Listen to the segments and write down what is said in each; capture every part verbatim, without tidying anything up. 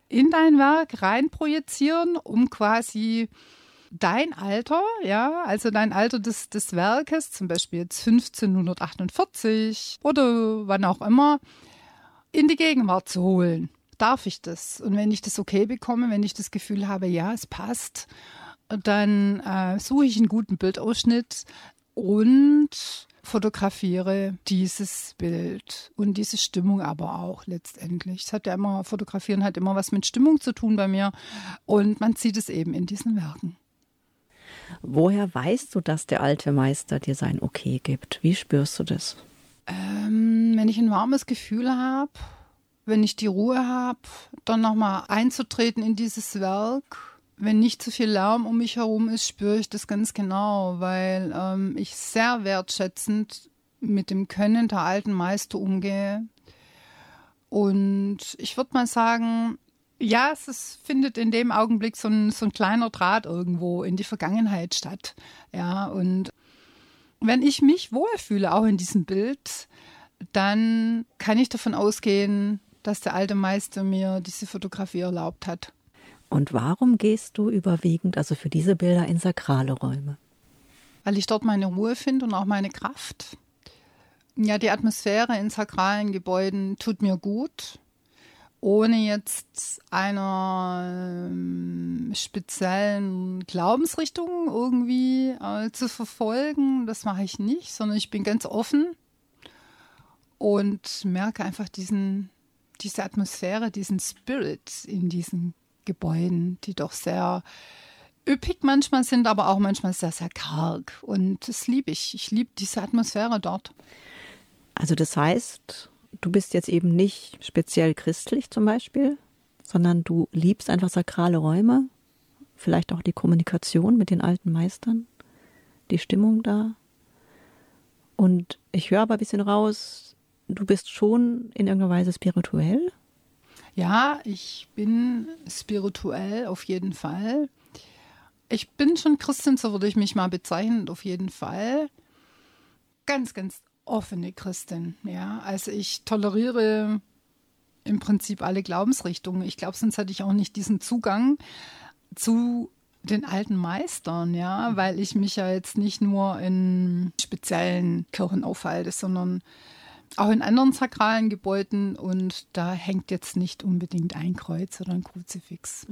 in dein Werk reinprojizieren, um quasi dein Alter, ja, also dein Alter des, des Werkes, zum Beispiel jetzt fünfzehnhundertachtundvierzig oder wann auch immer, in die Gegenwart zu holen. Darf ich das? Und wenn ich das okay bekomme, wenn ich das Gefühl habe, ja, es passt, dann äh, suche ich einen guten Bildausschnitt und fotografiere dieses Bild und diese Stimmung aber auch letztendlich. Es hat ja immer, Fotografieren hat immer was mit Stimmung zu tun bei mir und man sieht es eben in diesen Werken. Woher weißt du, dass der alte Meister dir sein Okay gibt? Wie spürst du das? Ähm, wenn ich ein warmes Gefühl habe, wenn ich die Ruhe habe, dann nochmal einzutreten in dieses Werk. Wenn nicht zu viel Lärm um mich herum ist, spüre ich das ganz genau, weil ähm, ich sehr wertschätzend mit dem Können der alten Meister umgehe. Und ich würde mal sagen, ja, es ist, findet in dem Augenblick so ein, so ein kleiner Draht irgendwo in die Vergangenheit statt. Ja, und wenn ich mich wohlfühle, auch in diesem Bild, dann kann ich davon ausgehen, dass der alte Meister mir diese Fotografie erlaubt hat. Und warum gehst du überwiegend, also für diese Bilder, in sakrale Räume? Weil ich dort meine Ruhe finde und auch meine Kraft. Ja, die Atmosphäre in sakralen Gebäuden tut mir gut, ohne jetzt einer ähm, speziellen Glaubensrichtung irgendwie äh, zu verfolgen. Das mache ich nicht, sondern ich bin ganz offen und merke einfach diesen, diese Atmosphäre, diesen Spirit in diesen Gebäuden, die doch sehr üppig manchmal sind, aber auch manchmal sehr, sehr karg. Und das liebe ich. Ich liebe diese Atmosphäre dort. Also das heißt, du bist jetzt eben nicht speziell christlich zum Beispiel, sondern du liebst einfach sakrale Räume, vielleicht auch die Kommunikation mit den alten Meistern, die Stimmung da. Und ich höre aber ein bisschen raus, du bist schon in irgendeiner Weise spirituell. Ja, ich bin spirituell auf jeden Fall. Ich bin schon Christin, so würde ich mich mal bezeichnen, auf jeden Fall. Ganz, ganz offene Christin, ja. Also ich toleriere im Prinzip alle Glaubensrichtungen. Ich glaube, sonst hätte ich auch nicht diesen Zugang zu den alten Meistern, ja, weil ich mich ja jetzt nicht nur in speziellen Kirchen aufhalte, sondern auch in anderen sakralen Gebäuden, und da hängt jetzt nicht unbedingt ein Kreuz oder ein Kruzifix.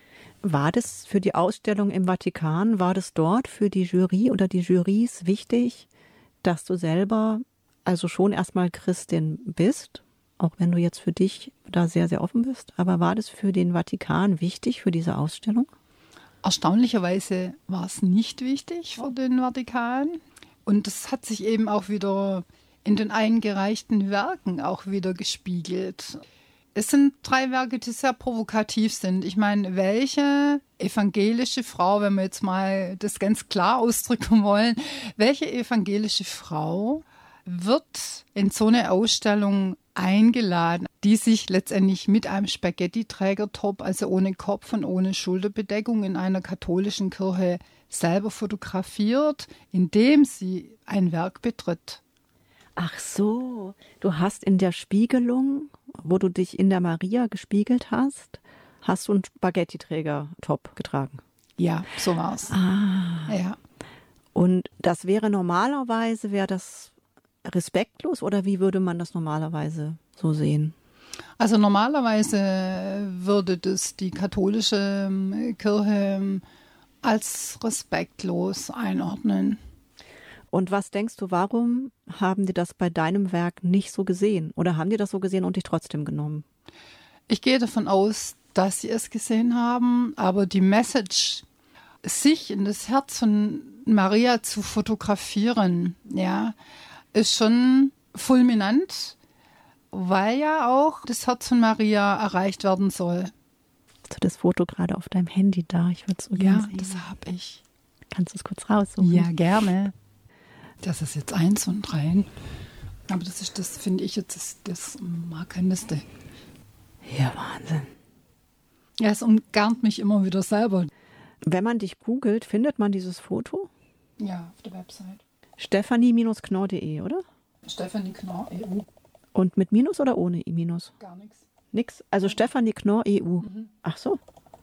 War das für die Ausstellung im Vatikan, war das dort für die Jury oder die Jurys wichtig, dass du selber also schon erstmal Christin bist, auch wenn du jetzt für dich da sehr, sehr offen bist, aber war das für den Vatikan wichtig, für diese Ausstellung? Erstaunlicherweise war es nicht wichtig für den Vatikan, und das hat sich eben auch wieder in den eingereichten Werken auch wieder gespiegelt. Es sind drei Werke, die sehr provokativ sind. Ich meine, welche evangelische Frau, wenn wir jetzt mal das ganz klar ausdrücken wollen, welche evangelische Frau wird in so eine Ausstellung eingeladen, die sich letztendlich mit einem Spaghetti-Trägertop, also ohne Kopf und ohne Schulterbedeckung, in einer katholischen Kirche selber fotografiert, indem sie ein Werk betritt. Ach so, du hast in der Spiegelung, wo du dich in der Maria gespiegelt hast, hast du einen Spaghetti-Träger-Top getragen. Ja, so war es. Ah. Ja. Und das wäre normalerweise, wäre das respektlos, oder wie würde man das normalerweise so sehen? Also normalerweise würde das die katholische Kirche als respektlos einordnen. Und was denkst du, warum haben die das bei deinem Werk nicht so gesehen? Oder haben die das so gesehen und dich trotzdem genommen? Ich gehe davon aus, dass sie es gesehen haben, aber die Message, sich in das Herz von Maria zu fotografieren, ja, ist schon fulminant, weil ja auch das Herz von Maria erreicht werden soll. Hast du das Foto gerade auf deinem Handy da? Ich würde es so gerne sehen. Ja, das habe ich. Kannst du es kurz raussuchen? Ja, gerne. Das ist jetzt eins von dreien. Aber das ist, das finde ich jetzt das, das markanteste. Ja, Wahnsinn. Ja, es umgarnt mich immer wieder selber. Wenn man dich googelt, findet man dieses Foto? Ja, auf der Website. Stefanie Knorr punkt de, oder? Stefanie Knorr, E U. Und mit Minus oder ohne Minus? Gar nichts. Nix. Also Stefanie Knorr E U. Mhm. Ach so.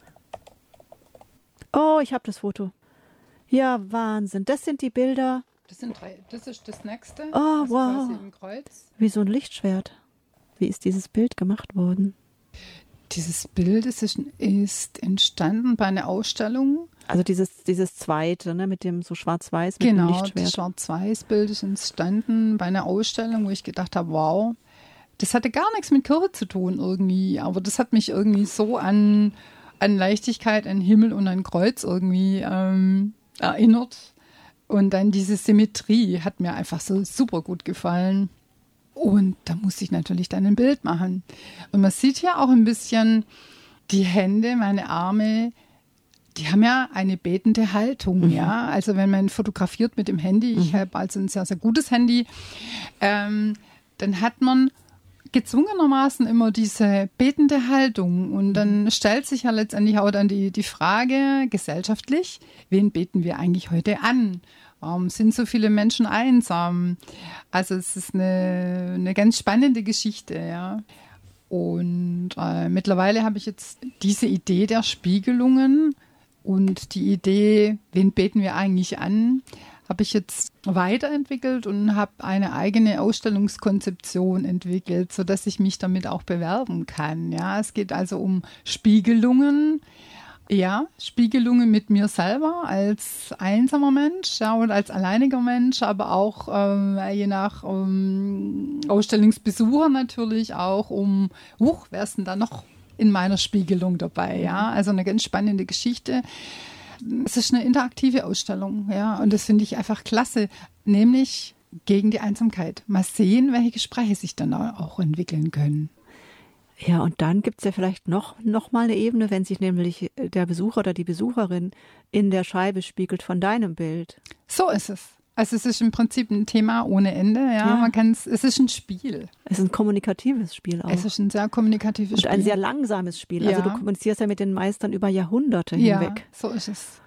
Oh, ich habe das Foto. Ja, Wahnsinn. Das sind die Bilder. Das sind drei. Das ist das nächste. Oh, also wow. quasi im Kreuz. Wie so ein Lichtschwert. Wie ist dieses Bild gemacht worden? Dieses Bild ist, ist entstanden bei einer Ausstellung. Also dieses, dieses zweite, ne, mit dem so schwarz-weiß, mit genau, dem Lichtschwert. Genau, das Schwarz-Weiß-Bild ist entstanden bei einer Ausstellung, wo ich gedacht habe, wow, das hatte gar nichts mit Kirche zu tun irgendwie, aber das hat mich irgendwie so an, an Leichtigkeit, an Himmel und an Kreuz irgendwie ähm, erinnert. Und dann diese Symmetrie hat mir einfach so super gut gefallen. Und da musste ich natürlich dann ein Bild machen. Und man sieht hier auch ein bisschen die Hände, meine Arme, die haben ja eine betende Haltung. Mhm. Ja? Also wenn man fotografiert mit dem Handy, ich mhm. habe also ein sehr, sehr gutes Handy, ähm, dann hat man gezwungenermaßen immer diese betende Haltung. Und dann stellt sich ja letztendlich auch dann die, die Frage gesellschaftlich, wen beten wir eigentlich heute an? Warum sind so viele Menschen einsam? Also es ist eine, eine ganz spannende Geschichte, ja. Und äh, mittlerweile habe ich jetzt diese Idee der Spiegelungen und die Idee, wen beten wir eigentlich an, habe ich jetzt weiterentwickelt und habe eine eigene Ausstellungskonzeption entwickelt, sodass ich mich damit auch bewerben kann. Ja, es geht also um Spiegelungen. Ja, Spiegelungen mit mir selber als einsamer Mensch, ja, und als alleiniger Mensch, aber auch ähm, je nach ähm, Ausstellungsbesucher natürlich auch um, huch, wer ist denn da noch in meiner Spiegelung dabei, ja, also eine ganz spannende Geschichte. Es ist eine interaktive Ausstellung, ja, und das finde ich einfach klasse, nämlich gegen die Einsamkeit. Mal sehen, welche Gespräche sich dann auch entwickeln können. Ja, und dann gibt es ja vielleicht noch, noch mal eine Ebene, wenn sich nämlich der Besucher oder die Besucherin in der Scheibe spiegelt von deinem Bild. So ist es. Also es ist im Prinzip ein Thema ohne Ende. Ja, ja. Man kann's, es ist ein Spiel. Es ist ein kommunikatives Spiel auch. Es ist ein sehr kommunikatives und Spiel. Und ein sehr langsames Spiel. Ja. Also du kommunizierst ja mit den Meistern über Jahrhunderte ja, hinweg. So ist es.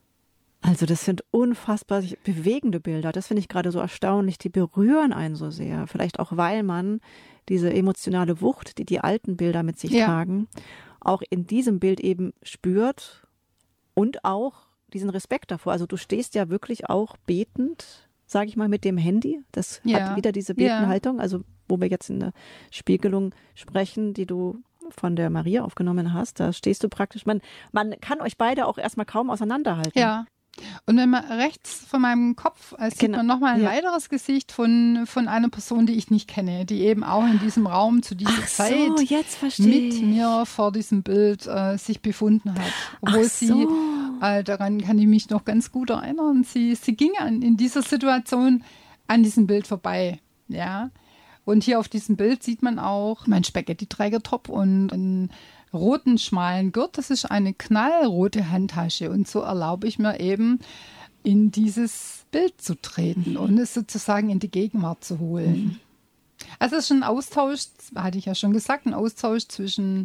Also das sind unfassbar bewegende Bilder. Das finde ich gerade so erstaunlich. Die berühren einen so sehr. Vielleicht auch, weil man diese emotionale Wucht, die die alten Bilder mit sich ja. tragen, auch in diesem Bild eben spürt und auch diesen Respekt davor. Also du stehst ja wirklich auch betend, sage ich mal, mit dem Handy. Das ja. hat wieder diese Betenhaltung. Ja. Also wo wir jetzt in der Spiegelung sprechen, die du von der Maria aufgenommen hast, da stehst du praktisch, man, man kann euch beide auch erstmal kaum auseinanderhalten. Ja. Und wenn man rechts von meinem Kopf äh, sieht genau. man nochmal ein ja. weiteres Gesicht von, von einer Person, die ich nicht kenne, die eben auch in diesem Raum zu dieser Ach Zeit so, jetzt mit mir vor diesem Bild äh, sich befunden hat. Obwohl Ach so. sie, äh, daran kann ich mich noch ganz gut erinnern, sie, sie ging an, in dieser Situation an diesem Bild vorbei. Ja. Und hier auf diesem Bild sieht man auch mein Spaghetti-Trägertop und ein roten, schmalen Gurt. Das ist eine knallrote Handtasche. Und so erlaube ich mir eben, in dieses Bild zu treten und es sozusagen in die Gegenwart zu holen. Mhm. Also es ist ein Austausch, hatte ich ja schon gesagt, ein Austausch zwischen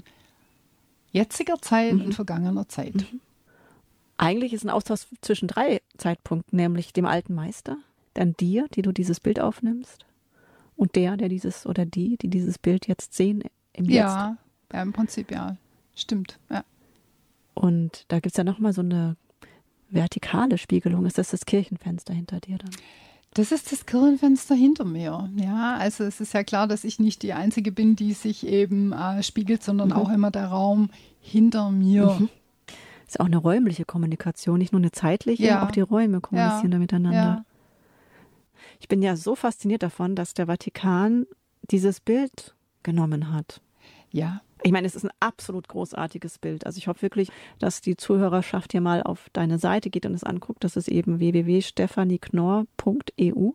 jetziger Zeit mhm. und vergangener Zeit. Mhm. Eigentlich ist ein Austausch zwischen drei Zeitpunkten, nämlich dem alten Meister, dann dir, die du dieses Bild aufnimmst, und der, der dieses oder die, die dieses Bild jetzt sehen im Jetzt. Ja. Ja, im Prinzip ja. Stimmt, ja. Und da gibt es ja nochmal so eine vertikale Spiegelung. Ist das das Kirchenfenster hinter dir dann? Das ist das Kirchenfenster hinter mir. Ja, also es ist ja klar, dass ich nicht die Einzige bin, die sich eben äh, spiegelt, sondern mhm. auch immer der Raum hinter mir. Mhm. Ist auch eine räumliche Kommunikation, nicht nur eine zeitliche, ja. auch die Räume kommunizieren ja. da miteinander. Ja. Ich bin ja so fasziniert davon, dass der Vatikan dieses Bild genommen hat. Ja. Ich meine, es ist ein absolut großartiges Bild. Also ich hoffe wirklich, dass die Zuhörerschaft hier mal auf deine Seite geht und es anguckt. Das ist eben w w w punkt stefanie knorr punkt e u.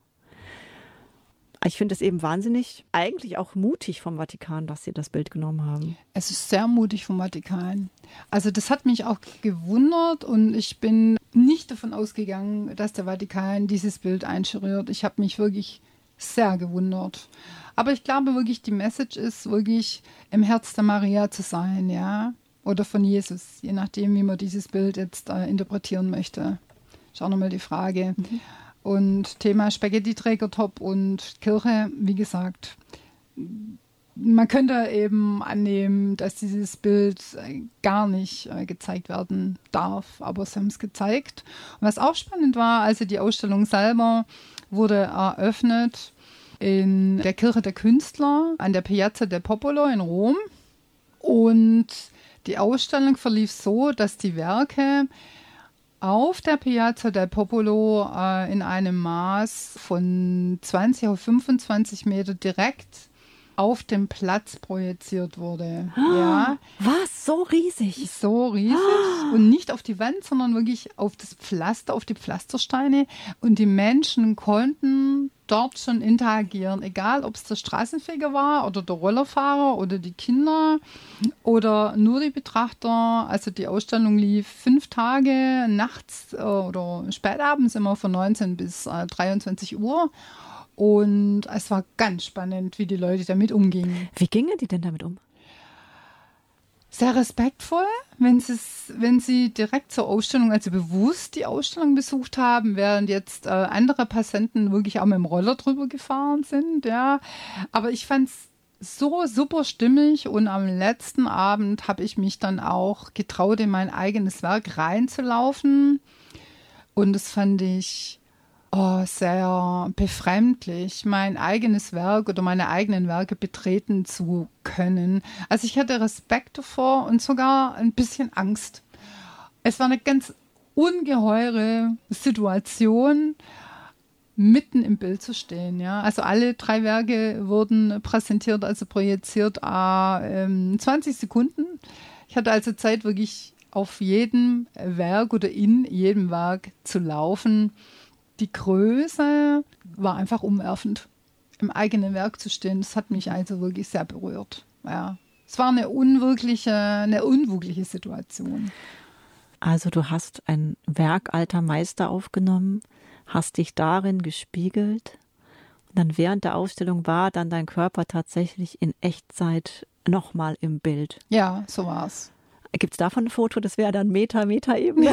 Ich finde es eben wahnsinnig, eigentlich auch mutig vom Vatikan, dass sie das Bild genommen haben. Es ist sehr mutig vom Vatikan. Also das hat mich auch gewundert und ich bin nicht davon ausgegangen, dass der Vatikan dieses Bild einscheriert. Ich habe mich wirklich sehr gewundert. Aber ich glaube wirklich, die Message ist wirklich, im Herz der Maria zu sein, ja, oder von Jesus, je nachdem, wie man dieses Bild jetzt äh, interpretieren möchte. Schau nochmal die Frage. Mhm. Und Thema Spaghetti-Trägertop und Kirche, wie gesagt, man könnte eben annehmen, dass dieses Bild gar nicht äh, gezeigt werden darf, aber sie haben es gezeigt. Und was auch spannend war, also die Ausstellung selber wurde eröffnet in der Kirche der Künstler an der Piazza del Popolo in Rom. Und die Ausstellung verlief so, dass die Werke auf der Piazza del Popolo äh, in einem Maß von zwanzig auf fünfundzwanzig Meter direkt auf den Platz projiziert wurde. Ah, ja. Was? So riesig? So riesig. Ah. Und nicht auf die Wand, sondern wirklich auf das Pflaster, auf die Pflastersteine. Und die Menschen konnten dort schon interagieren, egal ob es der Straßenfeger war oder der Rollerfahrer oder die Kinder oder nur die Betrachter. Also die Ausstellung lief fünf Tage nachts äh, oder spätabends immer von neunzehn bis äh, dreiundzwanzig Uhr. Und es war ganz spannend, wie die Leute damit umgingen. Wie gingen die denn damit um? Sehr respektvoll, wenn, wenn sie direkt zur Ausstellung, also bewusst die Ausstellung besucht haben, während jetzt äh, andere Patienten wirklich auch mit dem Roller drüber gefahren sind. Ja. Aber ich fand es so super stimmig und am letzten Abend habe ich mich dann auch getraut, in mein eigenes Werk reinzulaufen. Und das fand ich Oh, sehr befremdlich, mein eigenes Werk oder meine eigenen Werke betreten zu können. Also ich hatte Respekt davor und sogar ein bisschen Angst. Es war eine ganz ungeheure Situation, mitten im Bild zu stehen. Ja. Also alle drei Werke wurden präsentiert, also projiziert, äh, zwanzig Sekunden. Ich hatte also Zeit, wirklich auf jedem Werk oder in jedem Werk zu laufen. Die Größe war einfach umwerfend, im eigenen Werk zu stehen. Das hat mich also wirklich sehr berührt. Ja. Es war eine unwirkliche, eine unwirkliche Situation. Also du hast ein Werk alter Meister aufgenommen, hast dich darin gespiegelt und dann während der Ausstellung war dann dein Körper tatsächlich in Echtzeit nochmal im Bild. Ja, so war's. Gibt es davon ein Foto? Das wäre dann Meta, Meta-Ebene.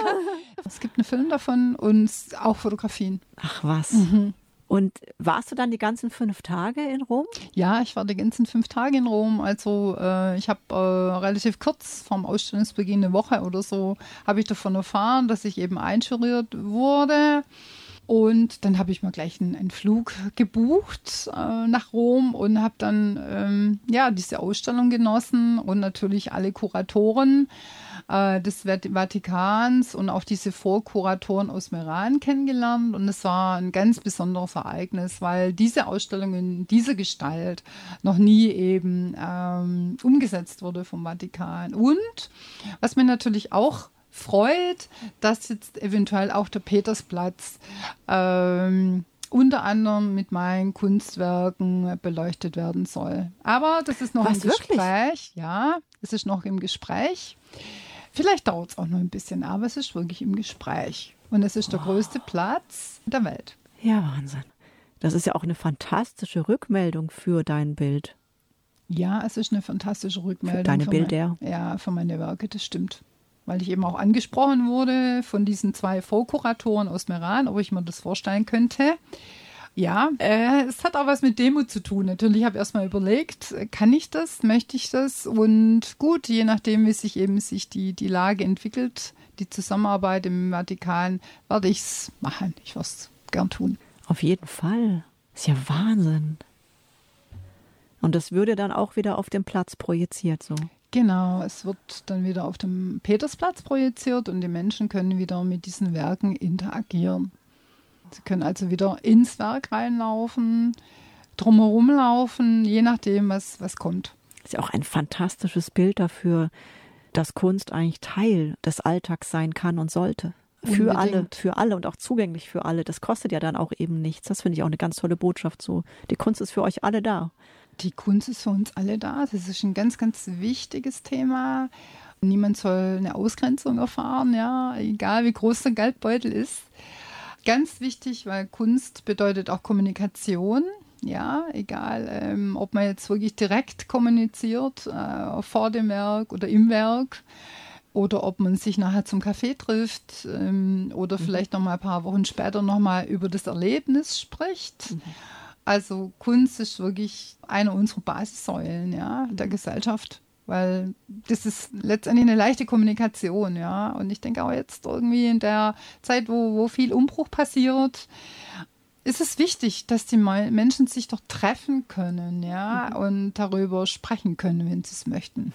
Es gibt einen Film davon und auch Fotografien. Ach was. Mhm. Und warst du dann die ganzen fünf Tage in Rom? Ja, ich war die ganzen fünf Tage in Rom. Also äh, ich habe äh, relativ kurz vorm Ausstellungsbeginn, eine Woche oder so, habe ich davon erfahren, dass ich eben einschuriert wurde. Und dann habe ich mir gleich einen, einen Flug gebucht äh, nach Rom und habe dann ähm, ja diese Ausstellung genossen und natürlich alle Kuratoren äh, des Vatikans und auch diese Vorkuratoren aus Meran kennengelernt. Und es war ein ganz besonderes Ereignis, weil diese Ausstellung in dieser Gestalt noch nie eben ähm, umgesetzt wurde vom Vatikan. Und was mir natürlich auch freut, dass jetzt eventuell auch der Petersplatz ähm, unter anderem mit meinen Kunstwerken beleuchtet werden soll. Aber das ist noch Was, im Gespräch. Wirklich? Ja, es ist noch im Gespräch. Vielleicht dauert es auch noch ein bisschen, aber es ist wirklich im Gespräch. Und es ist der größte Platz der Welt. Ja, Wahnsinn. Das ist ja auch eine fantastische Rückmeldung für dein Bild. Ja, es ist eine fantastische Rückmeldung. Für deine für Bilder. Mein, ja, für meine Werke, das stimmt. Weil ich eben auch angesprochen wurde von diesen zwei Vorkuratoren aus Meran, ob ich mir das vorstellen könnte. Ja, äh, es hat auch was mit Demut zu tun. Natürlich habe ich erstmal überlegt, kann ich das, möchte ich das? Und gut, je nachdem, wie sich eben sich die, die Lage entwickelt, die Zusammenarbeit im Vatikan, werde ich es machen. Ich werde es gern tun. Auf jeden Fall. Ist ja Wahnsinn. Und das würde dann auch wieder auf den Platz projiziert so. Genau, es wird dann wieder auf dem Petersplatz projiziert und die Menschen können wieder mit diesen Werken interagieren. Sie können also wieder ins Werk reinlaufen, drumherum laufen, je nachdem, was, was kommt. Das ist ja auch ein fantastisches Bild dafür, dass Kunst eigentlich Teil des Alltags sein kann und sollte. Für Unbedingt. alle, für alle und auch zugänglich für alle. Das kostet ja dann auch eben nichts. Das finde ich auch eine ganz tolle Botschaft so. Die Kunst ist für euch alle da. Die Kunst ist für uns alle da. Das ist ein ganz, ganz wichtiges Thema. Niemand soll eine Ausgrenzung erfahren, ja, egal wie groß der Geldbeutel ist. Ganz wichtig, weil Kunst bedeutet auch Kommunikation. Ja, egal, ähm, ob man jetzt wirklich direkt kommuniziert, äh, vor dem Werk oder im Werk, oder ob man sich nachher zum Kaffee trifft ähm, oder mhm. vielleicht noch mal ein paar Wochen später noch mal über das Erlebnis spricht. Mhm. Also Kunst ist wirklich eine unserer Basissäulen, ja, der Gesellschaft. Weil das ist letztendlich eine leichte Kommunikation, ja. Und ich denke auch jetzt irgendwie in der Zeit, wo, wo viel Umbruch passiert, ist es wichtig, dass die Menschen sich doch treffen können, ja, mhm. und darüber sprechen können, wenn sie es möchten.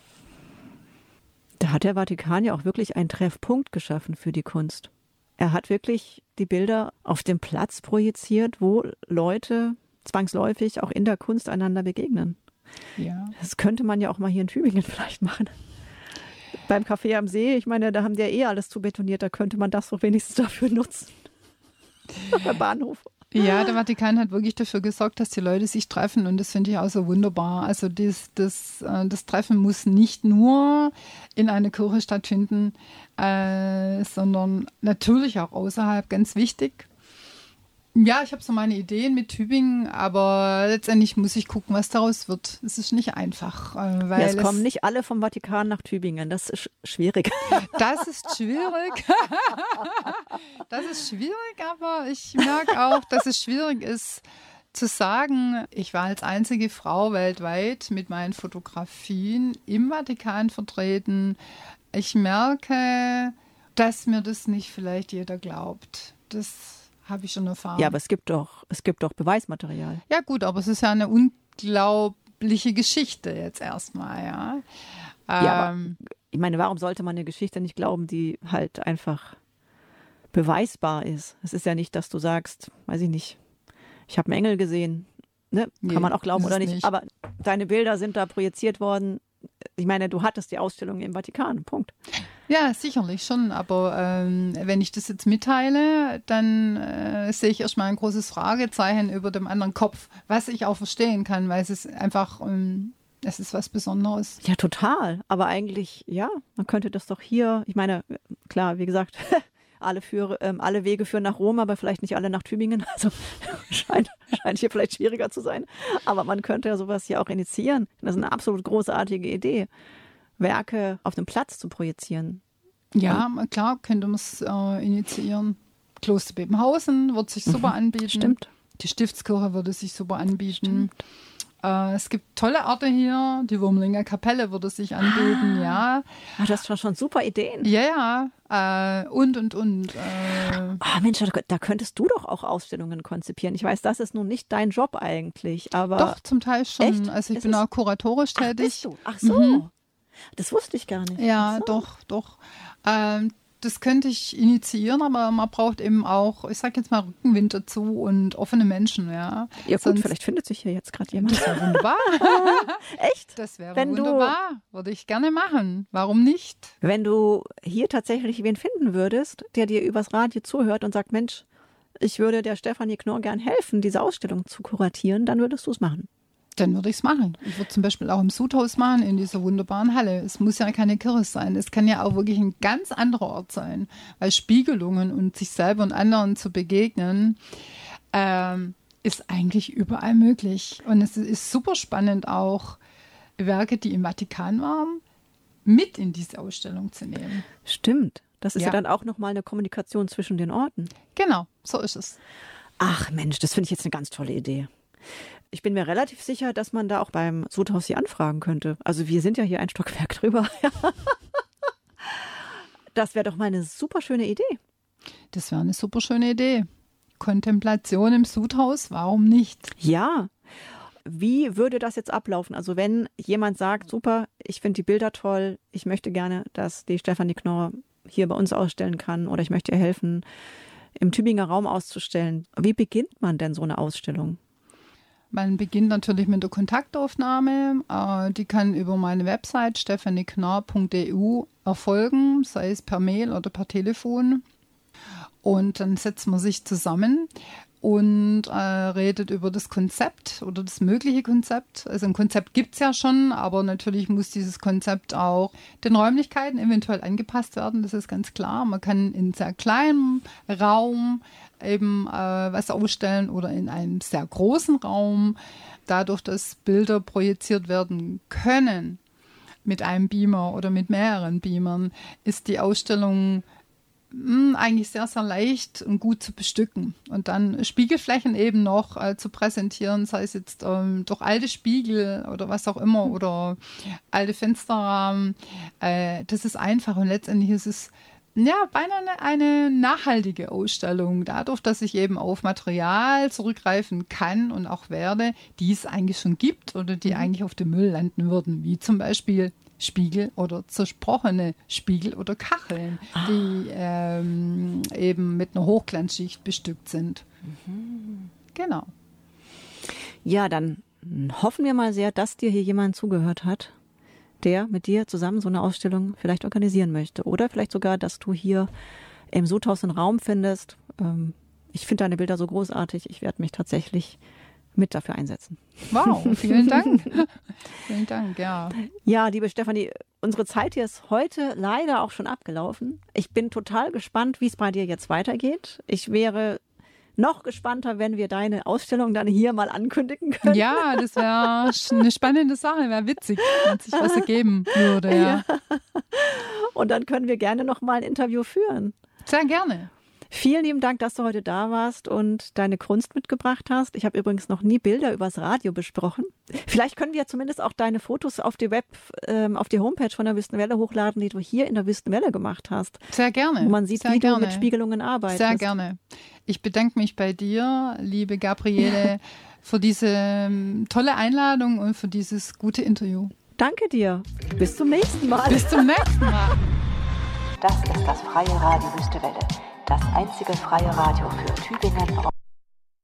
Da hat der Vatikan ja auch wirklich einen Treffpunkt geschaffen für die Kunst. Er hat wirklich die Bilder auf dem Platz projiziert, wo Leute zwangsläufig auch in der Kunst einander begegnen. Ja. Das könnte man ja auch mal hier in Tübingen vielleicht machen. Beim Café am See, ich meine, da haben die ja eh alles zu betoniert, da könnte man das doch wenigstens dafür nutzen. Beim Bahnhof. Ja, der Vatikan hat wirklich dafür gesorgt, dass die Leute sich treffen und das finde ich auch so wunderbar. Also das, das, das Treffen muss nicht nur in einer Kirche stattfinden, äh, sondern natürlich auch außerhalb, ganz wichtig. Ja, ich habe so meine Ideen mit Tübingen, aber letztendlich muss ich gucken, was daraus wird. Es ist nicht einfach. Weil ja, es, es kommen nicht alle vom Vatikan nach Tübingen. Das ist schwierig. Das ist schwierig. Das ist schwierig, aber ich merke auch, dass es schwierig ist zu sagen, ich war als einzige Frau weltweit mit meinen Fotografien im Vatikan vertreten. Ich merke, dass mir das nicht vielleicht jeder glaubt. Das habe ich schon erfahren. Ja, aber es gibt doch, es gibt doch Beweismaterial. Ja gut, aber es ist ja eine unglaubliche Geschichte jetzt erstmal, ja. Ähm, ja, aber ich meine, warum sollte man eine Geschichte nicht glauben, die halt einfach beweisbar ist? Es ist ja nicht, dass du sagst, weiß ich nicht, ich habe einen Engel gesehen. Ne? Kann nee, man auch glauben oder nicht. nicht. Aber deine Bilder sind da projiziert worden. Ich meine, du hattest die Ausstellung im Vatikan, Punkt. Ja, sicherlich schon. Aber ähm, wenn ich das jetzt mitteile, dann äh, sehe ich erstmal ein großes Fragezeichen über dem anderen Kopf, was ich auch verstehen kann, weil es ist einfach, ähm, es ist was Besonderes. Ja, total. Aber eigentlich, ja, man könnte das doch hier, ich meine, klar, wie gesagt, alle, führe, ähm, alle Wege führen nach Rom, aber vielleicht nicht alle nach Tübingen. Also scheint, scheint hier vielleicht schwieriger zu sein. Aber man könnte ja sowas hier auch initiieren. Das ist eine absolut großartige Idee, Werke auf dem Platz zu projizieren. Ja, klar, könnte man es äh, initiieren. Kloster Bebenhausen würde sich super mhm, anbieten. Stimmt. Die Stiftskirche würde sich super anbieten. Stimmt. Äh, es gibt tolle Orte hier. Die Wurmlinger Kapelle würde sich anbieten, ah. ja. Ah, das waren schon super Ideen. Ja, ja. Äh, und, und, und. Äh. Oh, Mensch, da könntest du doch auch Ausstellungen konzipieren. Ich weiß, das ist nun nicht dein Job eigentlich, aber... Doch, zum Teil schon. Echt? Also ich ist bin es... auch kuratorisch tätig. Ach, bist du? Ach so. Mhm. Das wusste ich gar nicht. Ja, so. doch, doch. Ähm, das könnte ich initiieren, aber man braucht eben auch, ich sag jetzt mal, Rückenwind dazu und offene Menschen, ja. Ja gut, Sonst, vielleicht findet sich hier jetzt gerade jemand. Das wäre wunderbar. Echt? Das wäre Wenn wunderbar. Du, Würde ich gerne machen. Warum nicht? Wenn du hier tatsächlich wen finden würdest, der dir übers Radio zuhört und sagt, Mensch, ich würde der Stefanie Knorr gern helfen, diese Ausstellung zu kuratieren, dann würdest du es machen. Dann würde ich es machen. Ich würde zum Beispiel auch im Sudhaus machen, in dieser wunderbaren Halle. Es muss ja keine Kirche sein. Es kann ja auch wirklich ein ganz anderer Ort sein. Weil Spiegelungen und sich selber und anderen zu begegnen, ähm, ist eigentlich überall möglich. Und es ist super spannend auch, Werke, die im Vatikan waren, mit in diese Ausstellung zu nehmen. Stimmt. Das ist ja, ja dann auch nochmal eine Kommunikation zwischen den Orten. Genau, so ist es. Ach Mensch, das finde ich jetzt eine ganz tolle Idee. Ich bin mir relativ sicher, dass man da auch beim Sudhaus hier anfragen könnte. Also wir sind ja hier ein Stockwerk drüber. Das wäre doch mal eine super schöne Idee. Das wäre eine super schöne Idee. Kontemplation im Sudhaus, warum nicht? Ja. Wie würde das jetzt ablaufen? Also wenn jemand sagt, super, ich finde die Bilder toll, ich möchte gerne, dass die Stefanie Knorr hier bei uns ausstellen kann oder ich möchte ihr helfen, im Tübinger Raum auszustellen. Wie beginnt man denn so eine Ausstellung? Man beginnt natürlich mit der Kontaktaufnahme. Äh, die kann über meine Website stefanieknorr punkt e u erfolgen, sei es per Mail oder per Telefon. Und dann setzt man sich zusammen und äh, redet über das Konzept oder das mögliche Konzept. Also ein Konzept gibt es ja schon, aber natürlich muss dieses Konzept auch den Räumlichkeiten eventuell angepasst werden. Das ist ganz klar. Man kann in sehr kleinem Raum eben äh, was ausstellen oder in einem sehr großen Raum. Dadurch, dass Bilder projiziert werden können mit einem Beamer oder mit mehreren Beamern, ist die Ausstellung mh, eigentlich sehr, sehr leicht und gut zu bestücken. Und dann Spiegelflächen eben noch äh, zu präsentieren, sei es jetzt ähm, durch alte Spiegel oder was auch immer oder alte Fensterrahmen. Äh, das ist einfach und letztendlich ist es ja, beinahe eine nachhaltige Ausstellung, dadurch, dass ich eben auf Material zurückgreifen kann und auch werde, die es eigentlich schon gibt oder die mhm. eigentlich auf dem Müll landen würden, wie zum Beispiel Spiegel oder zersprochene Spiegel oder Kacheln, ah. die ähm, eben mit einer Hochglanzschicht bestückt sind. Mhm. Genau. Ja, dann hoffen wir mal sehr, dass dir hier jemand zugehört hat, der mit dir zusammen so eine Ausstellung vielleicht organisieren möchte. Oder vielleicht sogar, dass du hier im Sudhaus einen Raum findest. Ähm, ich finde deine Bilder so großartig. Ich werde mich tatsächlich mit dafür einsetzen. Wow, vielen Dank. Vielen Dank, ja. Ja, liebe Stefanie, unsere Zeit hier ist heute leider auch schon abgelaufen. Ich bin total gespannt, wie es bei dir jetzt weitergeht. Ich wäre noch gespannter, wenn wir deine Ausstellung dann hier mal ankündigen können. Ja, das wäre eine spannende Sache, wäre witzig, wenn es sich was ergeben würde. Ja. Ja. Und dann können wir gerne noch mal ein Interview führen. Sehr gerne. Vielen lieben Dank, dass du heute da warst und deine Kunst mitgebracht hast. Ich habe übrigens noch nie Bilder übers Radio besprochen. Vielleicht können wir zumindest auch deine Fotos auf die Web, ähm, auf die Homepage von der Wüstenwelle hochladen, die du hier in der Wüstenwelle gemacht hast. Sehr gerne. Wo man sieht, Sehr wie gerne. du mit Spiegelungen arbeitest. Sehr gerne. Ich bedanke mich bei dir, liebe Gabriele, für diese tolle Einladung und für dieses gute Interview. Danke dir. Bis zum nächsten Mal. Bis zum nächsten Mal. Das ist das freie Radio Wüstewelle, das einzige freie Radio für Tübingen.